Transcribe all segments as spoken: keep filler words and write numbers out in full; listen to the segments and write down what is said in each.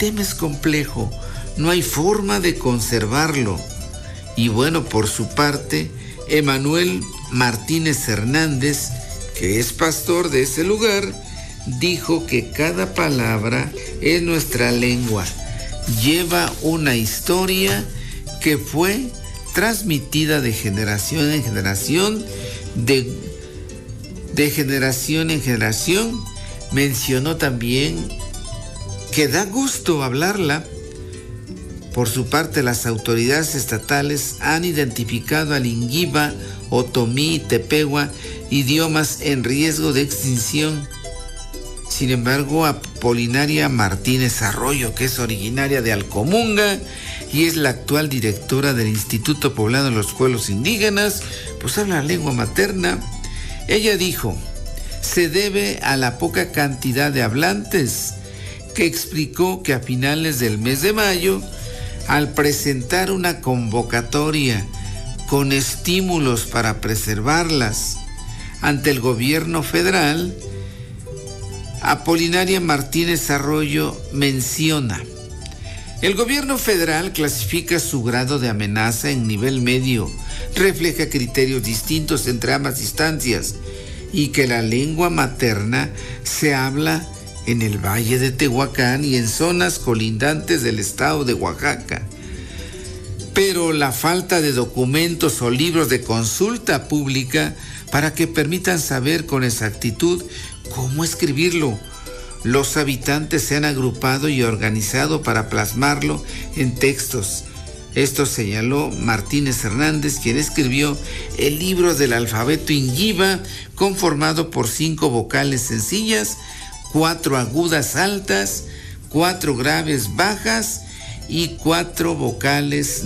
tema es complejo, no hay forma de conservarlo. Y bueno, por su parte, Emanuel Martínez Hernández, que es pastor de ese lugar, dijo que cada palabra es nuestra lengua, lleva una historia que fue transmitida de generación en generación, de, de generación en generación. Mencionó también que da gusto hablarla. Por su parte, las autoridades estatales han identificado al Ingiba, Otomí y Tepehua, idiomas en riesgo de extinción. Sin embargo, Apolinaria Martínez Arroyo, que es originaria de Alcomunga y es la actual directora del Instituto Poblano de los Pueblos Indígenas, pues habla la lengua materna. Ella dijo, se debe a la poca cantidad de hablantes, que explicó que a finales del mes de mayo, al presentar una convocatoria con estímulos para preservarlas ante el gobierno federal, Apolinaria Martínez Arroyo menciona: el gobierno federal clasifica su grado de amenaza en nivel medio, refleja criterios distintos entre ambas instancias y que la lengua materna se habla en el Valle de Tehuacán y en zonas colindantes del estado de Oaxaca. Pero la falta de documentos o libros de consulta pública para que permitan saber con exactitud cómo escribirlo. Los habitantes se han agrupado y organizado para plasmarlo en textos. Esto señaló Martínez Hernández, quien escribió el libro del alfabeto Ingiba, conformado por cinco vocales sencillas, cuatro agudas altas, cuatro graves bajas y cuatro vocales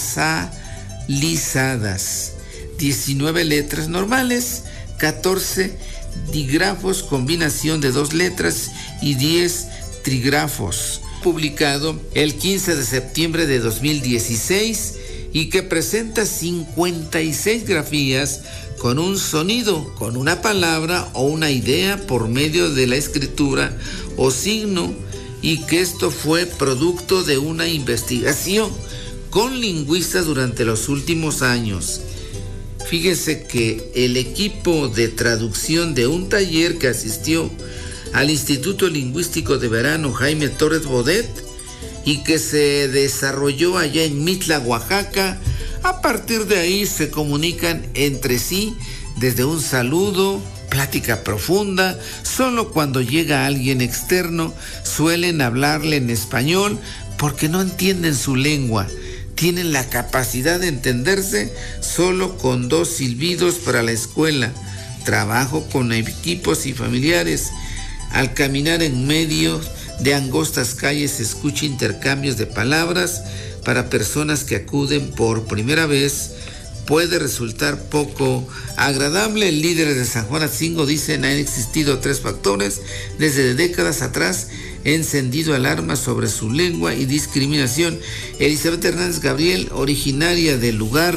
nasalizadas, diecinueve letras normales, catorce dígrafos, combinación de dos letras, y diez trígrafos, publicado el quince de septiembre de dos mil dieciséis y que presenta cincuenta y seis grafías con un sonido, con una palabra o una idea por medio de la escritura o signo, y que esto fue producto de una investigación con lingüistas durante los últimos años. Fíjese que el equipo de traducción de un taller que asistió al Instituto Lingüístico de Verano Jaime Torres Bodet y que se desarrolló allá en Mitla, Oaxaca, a partir de ahí se comunican entre sí desde un saludo, plática profunda. Solo cuando llega alguien externo suelen hablarle en español porque no entienden su lengua. Tienen la capacidad de entenderse solo con dos silbidos para la escuela. Trabajo con equipos y familiares. Al caminar en medio de angostas calles se escucha intercambios de palabras. Para personas que acuden por primera vez puede resultar poco agradable. El líder de San Juan Atzingo dicen: han existido tres factores desde décadas atrás, encendido alarma sobre su lengua y discriminación. Elizabeth Hernández Gabriel, originaria del lugar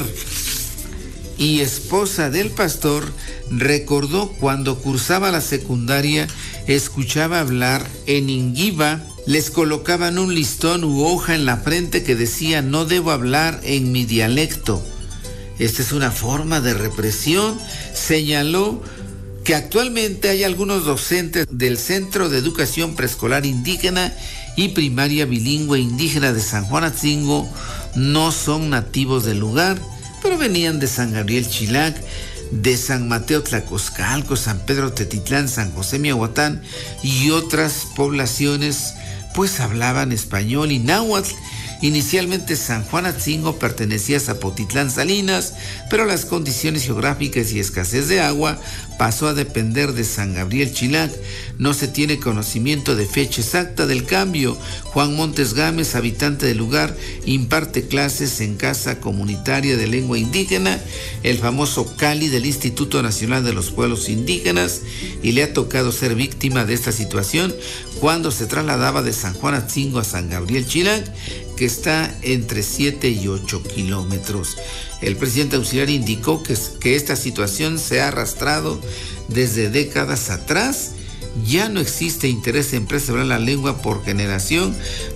y esposa del pastor, recordó cuando cursaba la secundaria, escuchaba hablar en Ingiba, les colocaban un listón u hoja en la frente que decía: no debo hablar en mi dialecto. Esta es una forma de represión. Señaló que actualmente hay algunos docentes del Centro de Educación Preescolar Indígena y Primaria Bilingüe Indígena de San Juan Atzingo, no son nativos del lugar, pero venían de San Gabriel Chilac, de San Mateo Tlacoscalco, San Pedro Tetitlán, San José Miahuatán y otras poblaciones, pues hablaban español y náhuatl. Inicialmente San Juan Atzingo pertenecía a Zapotitlán Salinas, pero las condiciones geográficas y escasez de agua pasó a depender de San Gabriel Chilac. No se tiene conocimiento de fecha exacta del cambio. Juan Montes Gámez, habitante del lugar, imparte clases en Casa Comunitaria de Lengua Indígena, el famoso Cali del Instituto Nacional de los Pueblos Indígenas, y le ha tocado ser víctima de esta situación cuando se trasladaba de San Juan Atzingo a San Gabriel Chilac, que está entre siete y ocho kilómetros. El presidente auxiliar indicó que, que esta situación se ha arrastrado desde décadas atrás. Ya no existe interés en preservar la lengua por generación,